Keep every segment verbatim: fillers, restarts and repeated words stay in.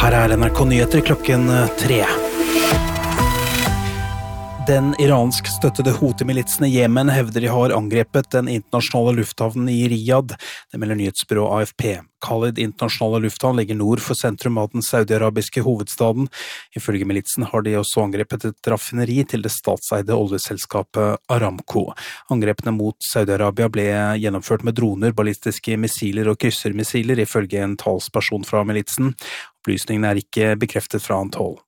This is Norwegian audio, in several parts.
Her er N R K Nyheter klokken tre. Den iransk støttede Houthi-militsene i Jemen hevder de har angrepet den internasjonale lufthavnen i Riyadh. Det melder nyhetsbyrå A F P. Khalid internasjonale lufthavn ligger nord for sentrum av den saudi-arabiske hovedstaden. Ifølge militsen har de også angrepet et raffineri til det statseide oljeselskapet Aramco. Angrepene mot Saudi-Arabia ble gjennomført med droner, ballistiske missiler og kryssermissiler, ifølge en talsperson fra militsen. Opplysningene er ikke bekreftet fra annet hold.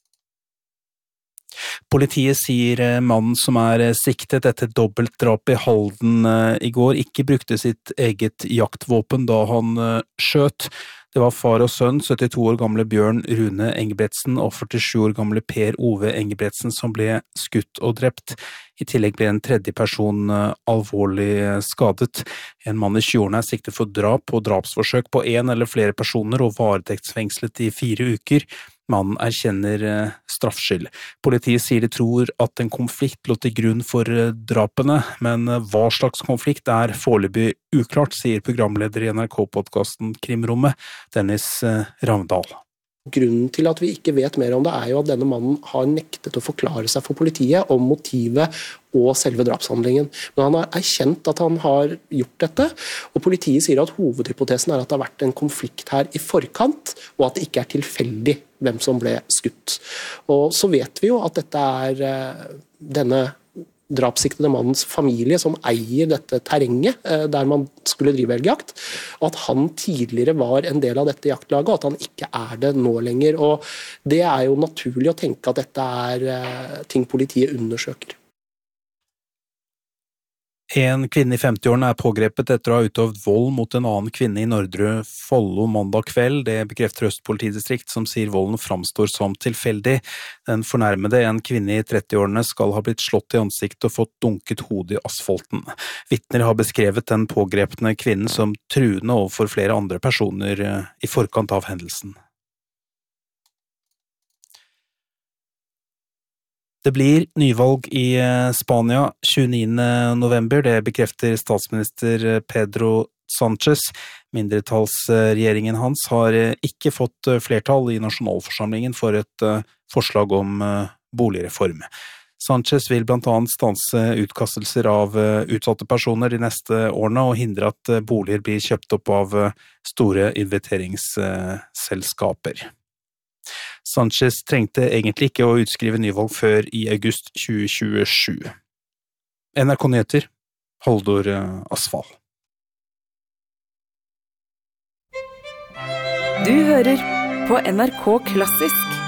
Politiet sier mannen som er siktet etter dobbeltdrap i Halden i går ikke brukte sitt eget jaktvåpen da han skjøt. Det var far og sønn, syttito år gamle Bjørn Rune Engebretsen og førtisju år gamle Per Ove Engebretsen som ble skutt og drept. I tillegg ble en tredje person alvorlig skadet. En mann i tjueårene er siktet for drap og drapsforsøk på en eller flere personer og varetektsfengslet i fire uker. Mannen erkjenner straffskyld. Politiet sier de tror at en konflikt lå til grunn for drapene, men hva slags konflikt er foreløpig uklart, sier programleder i N R K-podcasten Krimrommet, Dennis Ravndal. Grunnen til at vi ikke vet mer om det er jo at denne mannen har nektet å forklare seg for politiet om motivet og selve drapshandlingen. Men han har erkjent at han har gjort dette, og politiet sier at hovedhypotesen er at det har vært en konflikt her i forkant, og at det ikke er tilfeldig hvem som ble skutt. Og så vet vi jo at dette er denne drapssiktede mannens familie som eier dette terrenget der man skulle drive elgjakt, og at han tidligere var en del av dette jaktlaget, og at han ikke er det nå lenger. Og det er jo naturlig å tenke at dette er ting politiet undersøker. En kvinne i femti-årene er pågrepet etter å ha utøvd vold mot en annen kvinne i Nordre Follo mandag kveld. Det bekrefter Øst politidistrikt, som sier volden framstår som tilfeldig. Den fornærmede, en kvinne i trettiårene, skal ha blitt slått i ansiktet og fått dunket hodet i asfalten. Vitner har beskrevet den pågrepne kvinnen som truende overfor flere andre personer i forkant av hendelsen. Det blir nyvalg i Spania tjueniende november, det bekrefter statsminister Pedro Sánchez. Mindretallsregjeringen hans har ikke fått flertall i nasjonalforsamlingen for et forslag om boligreform. Sánchez vil blant annet stanse utkastelser av utsatte personer de neste årene og hindre at boliger blir kjøpt opp av store inviteringsselskaper. Sánchez trengte egentlig ikke å utskrive nyvalg før i august tjue tjuesju. N R K Nyheter, Haldor Asfal. Du hører på N R K Klassisk.